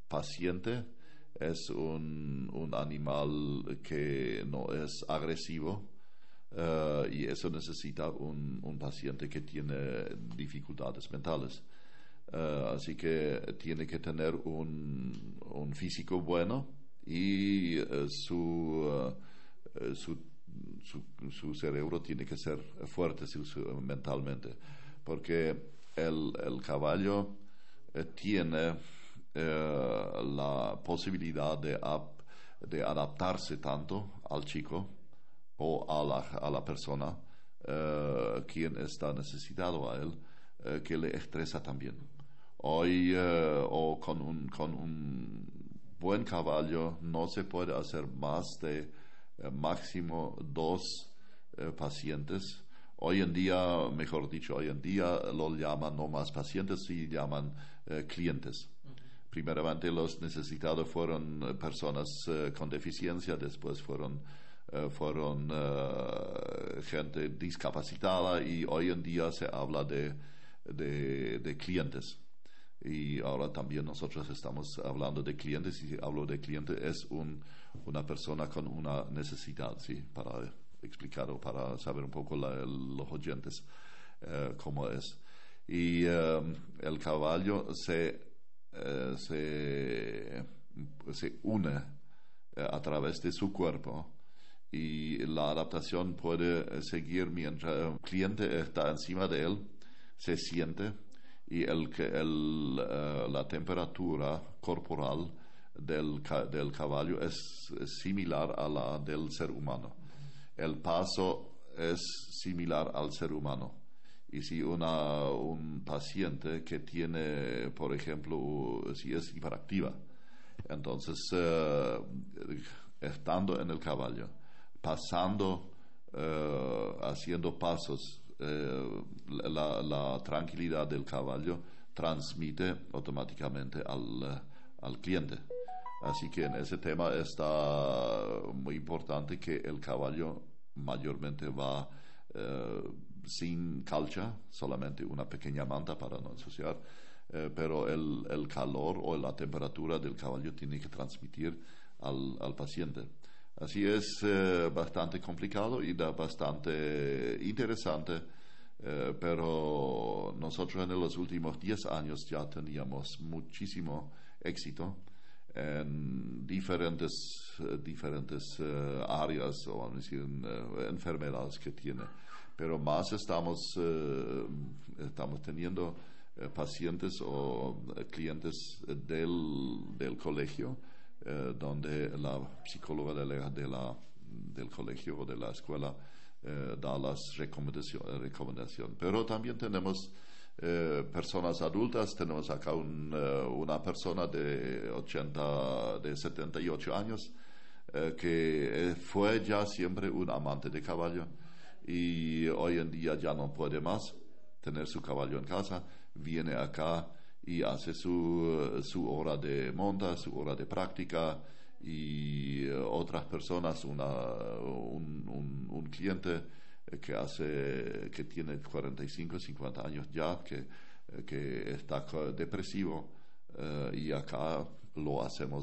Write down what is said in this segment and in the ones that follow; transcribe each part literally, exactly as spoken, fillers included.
paciente es un, un animal que no es agresivo, uh, y eso necesita un, un paciente que tiene dificultades mentales. Uh, así que tiene que tener un, un físico bueno y uh, su, uh, su, su, su cerebro tiene que ser fuerte su, su, mentalmente, porque el, el caballo uh, tiene uh, la posibilidad de, ap, de adaptarse tanto al chico o a la, a la persona uh, quien está necesitado a él, uh, que le estresa también. Hoy uh, o con un, con un buen caballo no se puede hacer más de uh, máximo dos uh, pacientes. Hoy en día, mejor dicho, hoy en día lo llaman no más pacientes, sí llaman uh, clientes. Uh-huh. Primeramente los necesitados fueron personas uh, con deficiencia, después fueron Uh, fueron uh, gente discapacitada, y hoy en día se habla de, de, de clientes. Y ahora también nosotros estamos hablando de clientes, y si hablo de cliente es un, una persona con una necesidad, ¿sí? Para explicar o para saber un poco la, los oyentes uh, cómo es. Y um, el caballo se, uh, se, se une uh, a través de su cuerpo, y la adaptación puede seguir mientras el cliente está encima de él, se siente, y el, el, uh, la temperatura corporal del, del caballo es similar a la del ser humano. El paso es similar al ser humano. Y si una, un paciente que tiene, por ejemplo, si es hiperactiva, entonces uh, estando en el caballo, pasando, uh, haciendo pasos, uh, la, la tranquilidad del caballo transmite automáticamente al, al cliente. Así que en ese tema está muy importante que el caballo mayormente va uh, sin calcha, solamente una pequeña manta para no ensuciar, uh, pero el, el calor o la temperatura del caballo tiene que transmitir al, al paciente. Así es eh, bastante complicado y da bastante interesante, eh, pero nosotros en los últimos diez años ya teníamos muchísimo éxito en diferentes, eh, diferentes eh, áreas o vamos a decir, eh, enfermedades que tiene. Pero más estamos, eh, estamos teniendo eh, pacientes o eh, clientes del, del colegio, Eh, donde la psicóloga de la, de la, del colegio o de la escuela eh, da las recomendaciones. Recomendación. Pero también tenemos eh, personas adultas. Tenemos acá un, uh, una persona de ochenta, de setenta y ocho años eh, que fue ya siempre un amante de caballo, y hoy en día ya no puede más tener su caballo en casa. Viene acá y hace su, su hora de monta, su hora de práctica, y uh, otras personas, una, un, un, un cliente que hace, que tiene cuarenta y cinco, cincuenta años ya, que, que está depresivo, uh, y acá lo hacemos,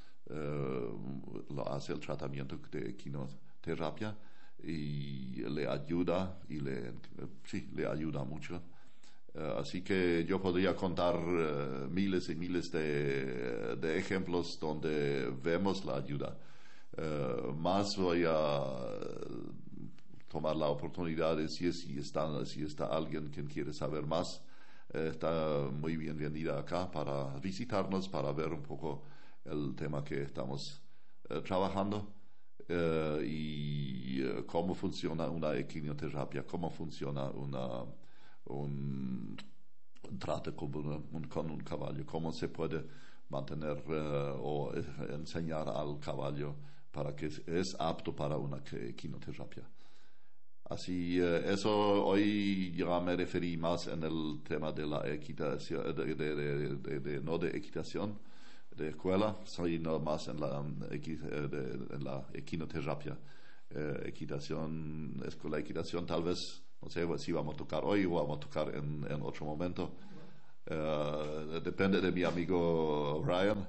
uh, lo hace el tratamiento de equinoterapia, y le ayuda, y le, sí, le ayuda mucho. Uh, así que yo podría contar uh, miles y miles de, de ejemplos donde vemos la ayuda. Uh, más voy a tomar la oportunidad de decir si está, si está alguien que quiere saber más, uh, está muy bienvenida acá para visitarnos, para ver un poco el tema que estamos uh, trabajando. Uh, y uh, cómo funciona una equinoterapia, cómo funciona una un, un trato con, un, con un caballo, cómo se puede mantener uh, o enseñar al caballo para que es apto para una equinoterapia. Así, uh, eso hoy ya me referí más en el tema de la equitación, de, de, de, de, de, no de equitación, de escuela, soy no más en la, de, en la equinoterapia. Eh, equitación, escuela de equitación, tal vez, no sé si vamos a tocar hoy o vamos a tocar en, en otro momento. Uh, depende de mi amigo Ryan,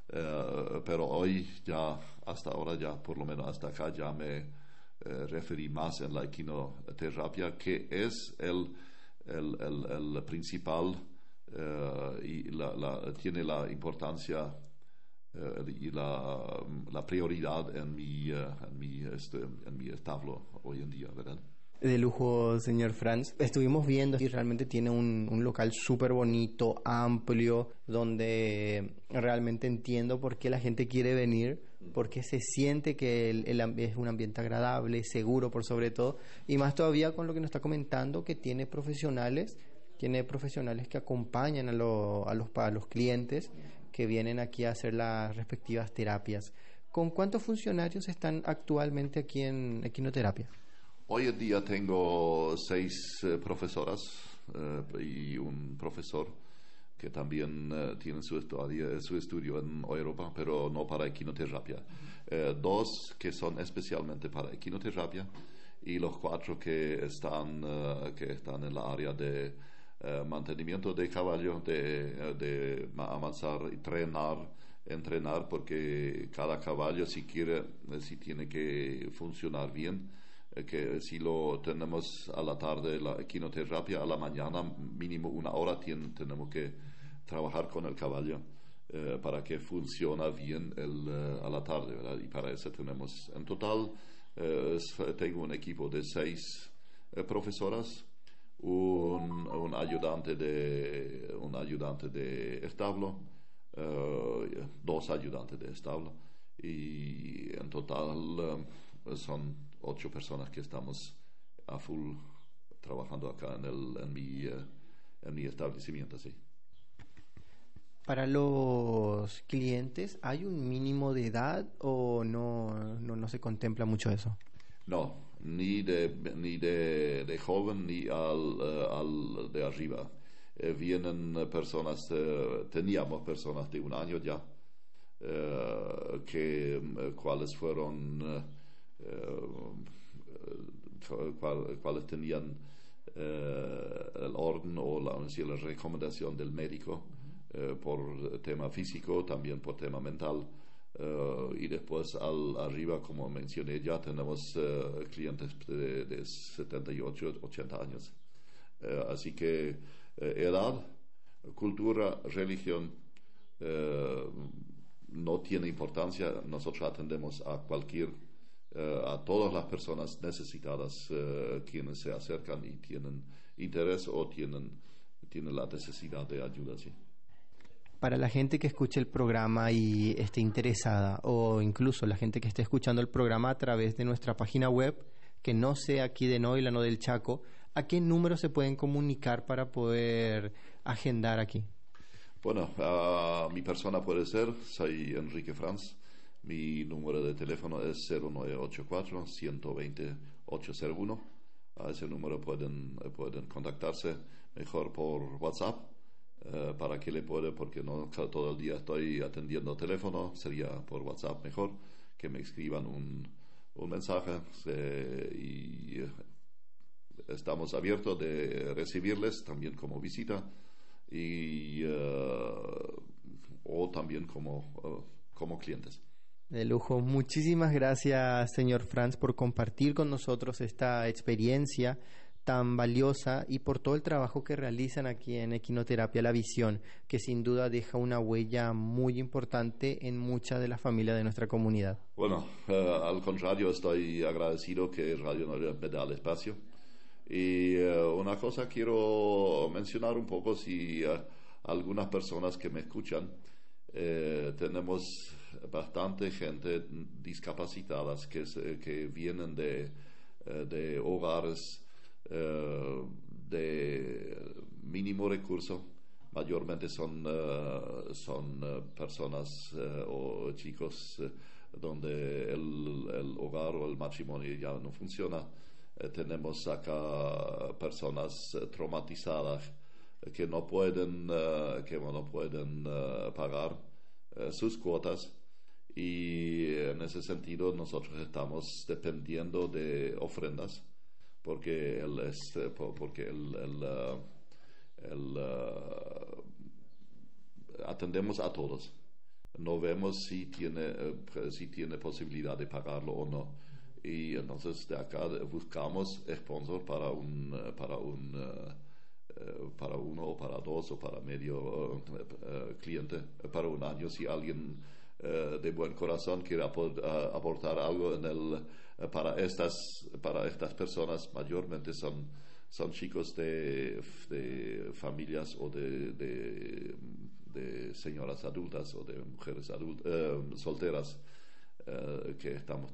Uh, pero hoy ya, hasta ahora ya, por lo menos hasta acá, ya me uh, referí más en la equinoterapia, que es el, el, el, el principal uh, y la, la, tiene la importancia uh, y la, la prioridad en mi, uh, en, mi, este, en mi establo hoy en día, ¿verdad? De lujo, señor Franz. Estuvimos viendo y realmente tiene un, un local súper bonito, amplio, donde realmente entiendo por qué la gente quiere venir, porque se siente que el, el ambi- es un ambiente agradable, seguro por sobre todo, y más todavía con lo que nos está comentando, que tiene profesionales, tiene profesionales que acompañan a, lo- a, los, a los clientes que vienen aquí a hacer las respectivas terapias. ¿Con cuántos funcionarios están actualmente aquí en Equinoterapia? Hoy en día tengo seis eh, profesoras eh, y un profesor que también eh, tiene su estudio, su estudio en Europa, pero no para equinoterapia. Eh, dos que son especialmente para equinoterapia y los cuatro que están, eh, que están en la área de eh, mantenimiento de caballo, de, de avanzar y entrenar, entrenar, porque cada caballo si quiere, eh, si tiene que funcionar bien, que si lo tenemos a la tarde la equinoterapia, a la mañana mínimo una hora tien, tenemos que trabajar con el caballo eh, para que funcione bien el, uh, a la tarde, ¿verdad? Y para eso tenemos en total eh, tengo un equipo de seis eh, profesoras, un, un ayudante de un ayudante de establo, uh, dos ayudantes de establo y en total uh, son ocho personas que estamos a full trabajando acá en, el, en, mi, uh, en mi establecimiento, sí. Para los clientes, ¿hay un mínimo de edad o no, no, no se contempla mucho eso? No, ni de, ni de, de joven ni al, uh, al de arriba. Eh, vienen personas, uh, teníamos personas de un año ya, uh, que, uh, cuáles fueron, uh, cual, cuáles tenían uh, el orden o la, la recomendación del médico uh, por tema físico, también por tema mental. Uh, y después al, arriba, como mencioné, ya tenemos uh, clientes de, de setenta y ocho, ochenta años. Uh, así que uh, edad, cultura, religión uh, no tiene importancia. Nosotros atendemos a cualquier, uh, a todas las personas necesitadas uh, quienes se acercan y tienen interés o tienen, tienen la necesidad de ayuda, sí. Para la gente que escuche el programa y esté interesada, o incluso la gente que esté escuchando el programa a través de nuestra página web, que no sea aquí de Noila, no del Chaco, ¿a qué número se pueden comunicar para poder agendar aquí? Bueno, uh, mi persona puede ser, soy Enrique Franz. Mi número de teléfono es cero nueve ocho cuatro, uno dos cero, ocho cero uno. A ese número pueden, pueden contactarse mejor por WhatsApp. Uh, para que le pueda, porque no todo el día estoy atendiendo teléfono, sería por WhatsApp mejor, que me escriban un, un mensaje eh, y eh, estamos abiertos de recibirles también como visita y uh, o también como, uh, como clientes. De lujo. Muchísimas gracias, señor Franz, por compartir con nosotros esta experiencia tan valiosa y por todo el trabajo que realizan aquí en Equinoterapia La Visión, que sin duda deja una huella muy importante en muchas de las familias de nuestra comunidad. Bueno, uh, al contrario, estoy agradecido que Radio Noria me da el espacio. Y uh, una cosa quiero mencionar un poco, si uh, algunas personas que me escuchan, eh, tenemos bastante gente discapacitada que, se, que vienen de, de hogares Uh, de mínimo recurso, mayormente son, uh, son uh, personas uh, o chicos uh, donde el, el hogar o el matrimonio ya no funciona. Uh, tenemos acá personas uh, traumatizadas que no pueden, uh, que no pueden uh, pagar uh, sus cuotas, y en ese sentido nosotros estamos dependiendo de ofrendas, porque el, es, porque el, el, el, el, atendemos a todos, no vemos si tiene, eh, si tiene posibilidad de pagarlo o no. Y entonces de acá buscamos sponsor para un, para un uh, para uno o para dos o para medio uh, uh, cliente para un año. Si alguien uh, de buen corazón quiere aport, uh, aportar algo en el, uh, para estas para estas personas, mayormente son son chicos de, de familias o de, de, de señoras adultas o de mujeres adultas, uh, solteras, uh, que estamos